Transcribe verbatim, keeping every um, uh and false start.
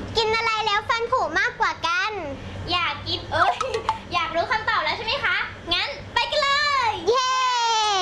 กินอะไรแล้วฟันผุมากกว่ากัน